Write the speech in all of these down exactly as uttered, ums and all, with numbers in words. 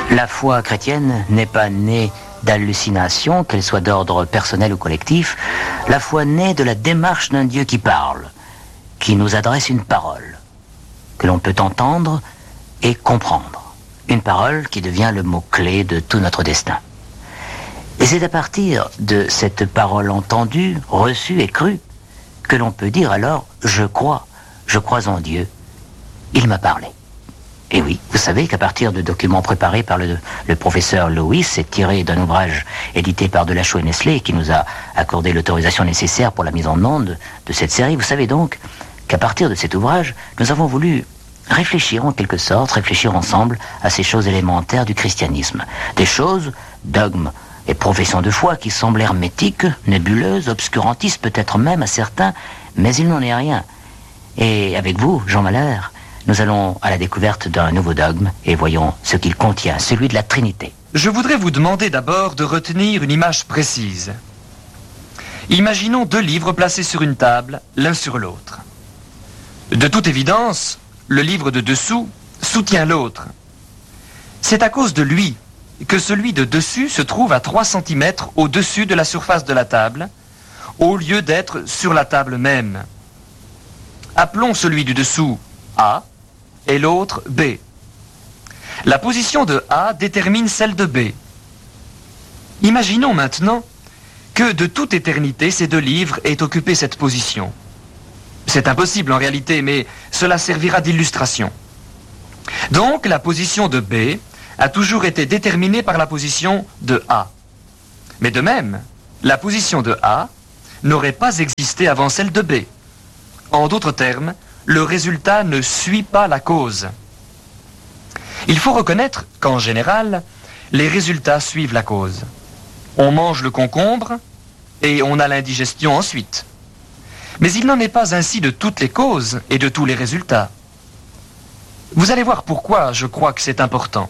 La foi chrétienne n'est pas née d'hallucinations, qu'elles soient d'ordre personnel ou collectif. La foi naît de la démarche d'un Dieu qui parle, qui nous adresse une parole, que l'on peut entendre et comprendre. Une parole qui devient le mot-clé de tout notre destin. Et c'est à partir de cette parole entendue, reçue et crue, que l'on peut dire alors « je crois, je crois en Dieu, il m'a parlé ». Et oui, vous savez qu'à partir de documents préparés par le, le professeur Lewis, c'est tiré d'un ouvrage édité par Delachaux et Nestlé qui nous a accordé l'autorisation nécessaire pour la mise en onde de cette série. Vous savez donc qu'à partir de cet ouvrage, nous avons voulu réfléchir en quelque sorte, réfléchir ensemble à ces choses élémentaires du christianisme. Des choses, dogmes et professions de foi qui semblent hermétiques, nébuleuses, obscurantistes peut-être même à certains, mais il n'en est rien. Et avec vous, Jean Malheur, nous allons à la découverte d'un nouveau dogme et voyons ce qu'il contient, celui de la Trinité. Je voudrais vous demander d'abord de retenir une image précise. Imaginons deux livres placés sur une table, l'un sur l'autre. De toute évidence, le livre de dessous soutient l'autre. C'est à cause de lui que celui de dessus se trouve à trois centimètres au-dessus de la surface de la table, au lieu d'être sur la table même. Appelons celui du dessous A et l'autre B. La position de A détermine celle de B. Imaginons maintenant que de toute éternité, ces deux livres aient occupé cette position. C'est impossible en réalité, mais cela servira d'illustration. Donc, la position de B a toujours été déterminée par la position de A. Mais de même, la position de A n'aurait pas existé avant celle de B. En d'autres termes, le résultat ne suit pas la cause. Il faut reconnaître qu'en général, les résultats suivent la cause. On mange le concombre et on a l'indigestion ensuite. Mais il n'en est pas ainsi de toutes les causes et de tous les résultats. Vous allez voir pourquoi je crois que c'est important.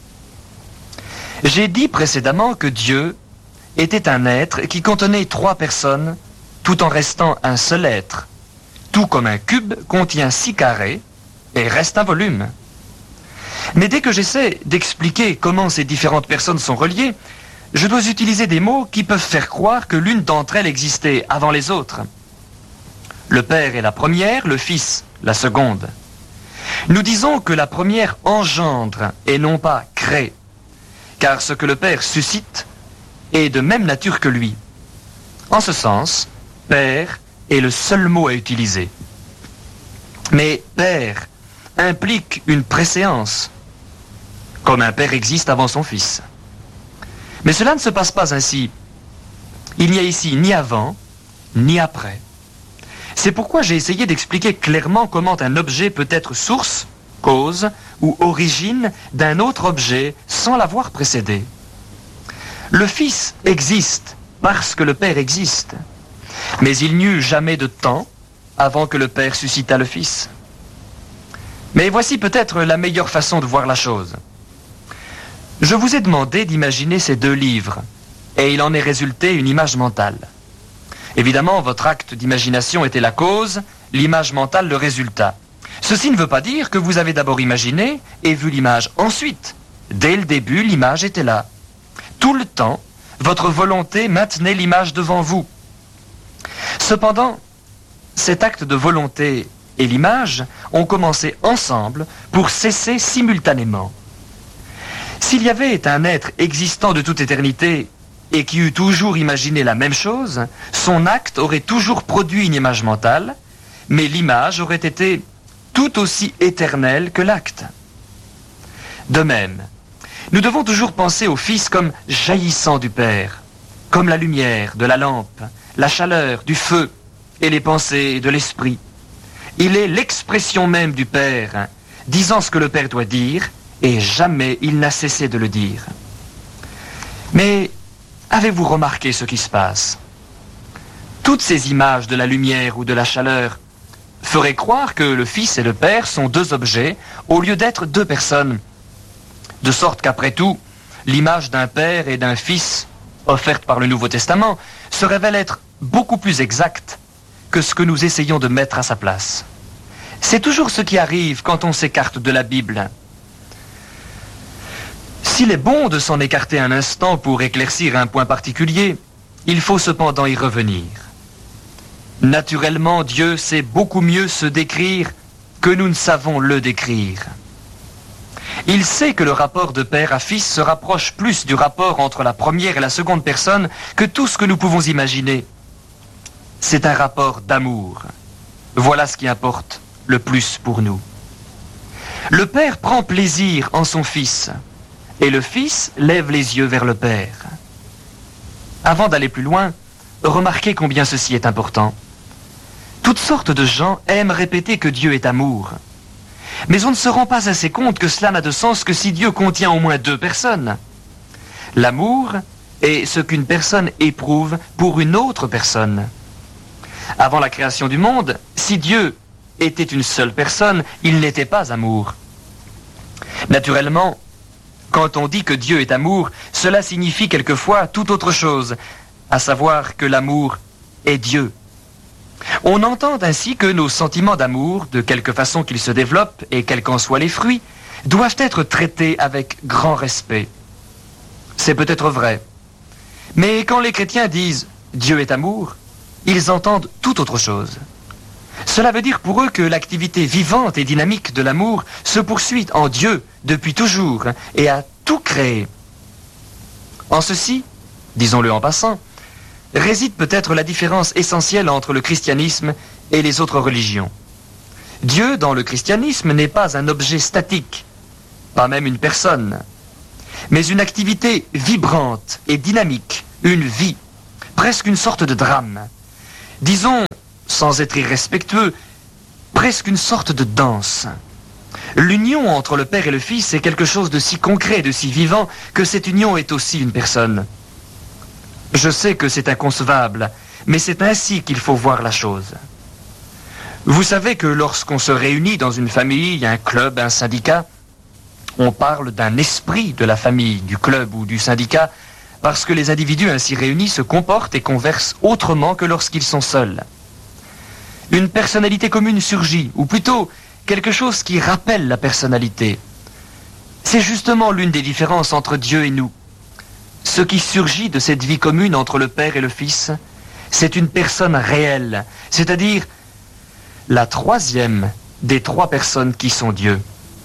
J'ai dit précédemment que Dieu était un être qui contenait trois personnes tout en restant un seul être. Tout comme un cube contient six carrés et reste un volume. Mais dès que j'essaie d'expliquer comment ces différentes personnes sont reliées, je dois utiliser des mots qui peuvent faire croire que l'une d'entre elles existait avant les autres. Le Père est la première, le Fils la seconde. Nous disons que la première engendre et non pas crée, car ce que le Père suscite est de même nature que lui. En ce sens, Père est le seul mot à utiliser. Mais Père implique une préséance, comme un père existe avant son fils. Mais cela ne se passe pas ainsi. Il n'y a ici ni avant, ni après. C'est pourquoi j'ai essayé d'expliquer clairement comment un objet peut être source, cause ou origine d'un autre objet sans l'avoir précédé. Le Fils existe parce que le Père existe. Mais il n'y eut jamais de temps avant que le Père suscitât le Fils. Mais voici peut-être la meilleure façon de voir la chose. Je vous ai demandé d'imaginer ces deux livres, et il en est résulté une image mentale. Évidemment, votre acte d'imagination était la cause, l'image mentale le résultat. Ceci ne veut pas dire que vous avez d'abord imaginé et vu l'image ensuite. Dès le début, l'image était là. Tout le temps, votre volonté maintenait l'image devant vous. Cependant, cet acte de volonté et l'image ont commencé ensemble pour cesser simultanément. S'il y avait un être existant de toute éternité et qui eût toujours imaginé la même chose, son acte aurait toujours produit une image mentale, mais l'image aurait été tout aussi éternelle que l'acte. De même, nous devons toujours penser au Fils comme jaillissant du Père, comme la lumière de la lampe, la chaleur du feu et les pensées de l'esprit. Il est l'expression même du Père, disant ce que le Père doit dire, et jamais il n'a cessé de le dire. Mais avez-vous remarqué ce qui se passe? Toutes ces images de la lumière ou de la chaleur feraient croire que le Fils et le Père sont deux objets au lieu d'être deux personnes. De sorte qu'après tout, l'image d'un Père et d'un Fils offerte par le Nouveau Testament se révèle être beaucoup plus exacte que ce que nous essayons de mettre à sa place. C'est toujours ce qui arrive quand on s'écarte de la Bible. S'il est bon de s'en écarter un instant pour éclaircir un point particulier, il faut cependant y revenir. Naturellement, Dieu sait beaucoup mieux se décrire que nous ne savons le décrire. Il sait que le rapport de père à fils se rapproche plus du rapport entre la première et la seconde personne que tout ce que nous pouvons imaginer. C'est un rapport d'amour. Voilà ce qui importe le plus pour nous. Le père prend plaisir en son fils, et le fils lève les yeux vers le père. Avant d'aller plus loin, remarquez combien ceci est important. Toutes sortes de gens aiment répéter que Dieu est amour. Mais on ne se rend pas assez compte que cela n'a de sens que si Dieu contient au moins deux personnes. L'amour est ce qu'une personne éprouve pour une autre personne. Avant la création du monde, si Dieu était une seule personne, il n'était pas amour. Naturellement, quand on dit que Dieu est amour, cela signifie quelquefois tout autre chose, à savoir que l'amour est Dieu. On entend ainsi que nos sentiments d'amour, de quelque façon qu'ils se développent et quels qu'en soient les fruits, doivent être traités avec grand respect. C'est peut-être vrai. Mais quand les chrétiens disent « Dieu est amour », ils entendent tout autre chose. Cela veut dire pour eux que l'activité vivante et dynamique de l'amour se poursuit en Dieu depuis toujours et a tout créé. En ceci, disons-le en passant, réside peut-être la différence essentielle entre le christianisme et les autres religions. Dieu, dans le christianisme, n'est pas un objet statique, pas même une personne, mais une activité vibrante et dynamique, une vie, presque une sorte de drame. Disons, sans être irrespectueux, presque une sorte de danse. L'union entre le Père et le Fils est quelque chose de si concret, de si vivant, que cette union est aussi une personne. Je sais que c'est inconcevable, mais c'est ainsi qu'il faut voir la chose. Vous savez que lorsqu'on se réunit dans une famille, un club, un syndicat, on parle d'un esprit de la famille, du club ou du syndicat, parce que les individus ainsi réunis se comportent et conversent autrement que lorsqu'ils sont seuls. Une personnalité commune surgit, ou plutôt quelque chose qui rappelle la personnalité. C'est justement l'une des différences entre Dieu et nous. Ce qui surgit de cette vie commune entre le Père et le Fils, c'est une personne réelle, c'est-à-dire la troisième des trois personnes qui sont Dieu.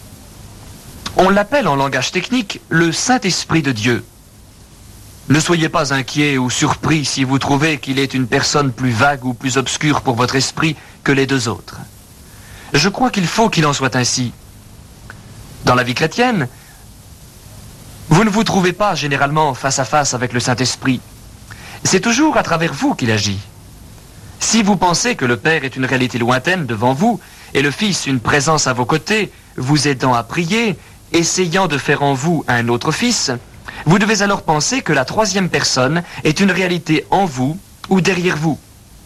On l'appelle en langage technique le Saint-Esprit de Dieu. Ne soyez pas inquiets ou surpris si vous trouvez qu'il est une personne plus vague ou plus obscure pour votre esprit que les deux autres. Je crois qu'il faut qu'il en soit ainsi. Dans la vie chrétienne, vous ne vous trouvez pas généralement face à face avec le Saint-Esprit. C'est toujours à travers vous qu'il agit. Si vous pensez que le Père est une réalité lointaine devant vous, et le Fils une présence à vos côtés, vous aidant à prier, essayant de faire en vous un autre Fils, vous devez alors penser que la troisième personne est une réalité en vous ou derrière vous.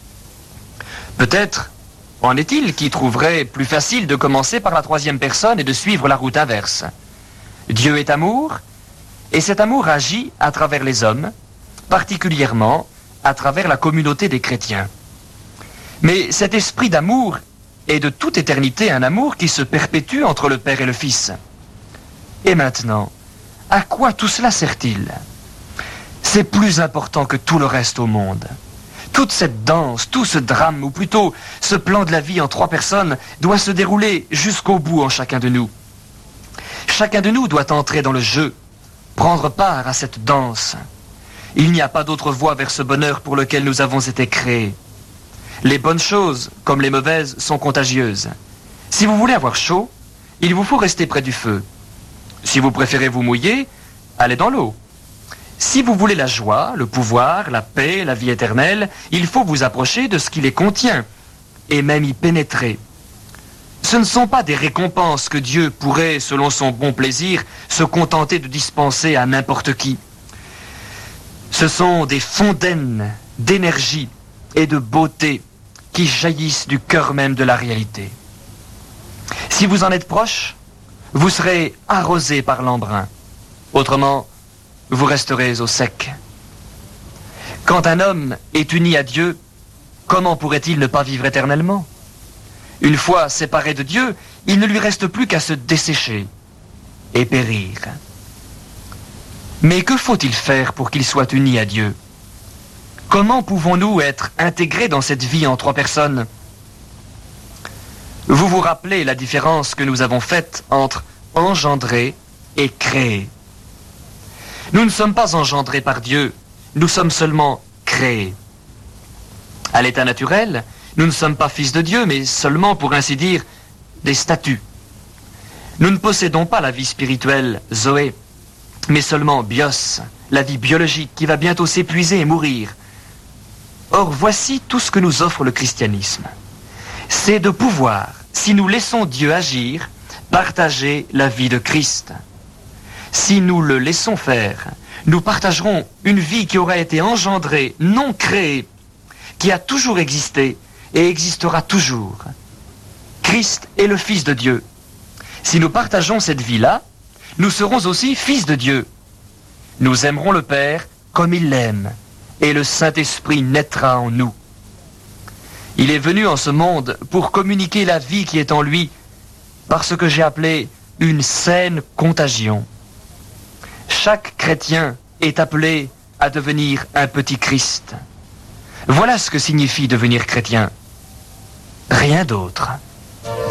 Peut-être en est-il qui trouverait plus facile de commencer par la troisième personne et de suivre la route inverse. Dieu est amour, et cet amour agit à travers les hommes, particulièrement à travers la communauté des chrétiens. Mais cet esprit d'amour est de toute éternité un amour qui se perpétue entre le Père et le Fils. Et maintenant, à quoi tout cela sert-il? C'est plus important que tout le reste au monde. Toute cette danse, tout ce drame, ou plutôt ce plan de la vie en trois personnes, doit se dérouler jusqu'au bout en chacun de nous. Chacun de nous doit entrer dans le jeu, prendre part à cette danse. Il n'y a pas d'autre voie vers ce bonheur pour lequel nous avons été créés. Les bonnes choses, comme les mauvaises, sont contagieuses. Si vous voulez avoir chaud, il vous faut rester près du feu. Si vous préférez vous mouiller, allez dans l'eau. Si vous voulez la joie, le pouvoir, la paix, la vie éternelle, il faut vous approcher de ce qui les contient, et même y pénétrer. Ce ne sont pas des récompenses que Dieu pourrait, selon son bon plaisir, se contenter de dispenser à n'importe qui. Ce sont des fontaines d'énergie et de beauté qui jaillissent du cœur même de la réalité. Si vous en êtes proche, vous serez arrosé par l'embrun. Autrement, vous resterez au sec. Quand un homme est uni à Dieu, comment pourrait-il ne pas vivre éternellement? Une fois séparé de Dieu, il ne lui reste plus qu'à se dessécher et périr. Mais que faut-il faire pour qu'ils soient unis à Dieu? Comment pouvons-nous être intégrés dans cette vie en trois personnes? Vous vous rappelez la différence que nous avons faite entre engendrer et créer. Nous ne sommes pas engendrés par Dieu, nous sommes seulement créés. À l'état naturel, nous ne sommes pas fils de Dieu, mais seulement, pour ainsi dire, des statues. Nous ne possédons pas la vie spirituelle, Zoé, mais seulement bios, la vie biologique qui va bientôt s'épuiser et mourir. Or, voici tout ce que nous offre le christianisme. C'est de pouvoir, si nous laissons Dieu agir, partager la vie de Christ. Si nous le laissons faire, nous partagerons une vie qui aura été engendrée, non créée, qui a toujours existé et existera toujours. Christ est le Fils de Dieu. Si nous partageons cette vie-là, nous serons aussi fils de Dieu. Nous aimerons le Père comme il l'aime, et le Saint-Esprit naîtra en nous. Il est venu en ce monde pour communiquer la vie qui est en lui, par ce que j'ai appelé une saine contagion. Chaque chrétien est appelé à devenir un petit Christ. Voilà ce que signifie devenir chrétien. Rien d'autre.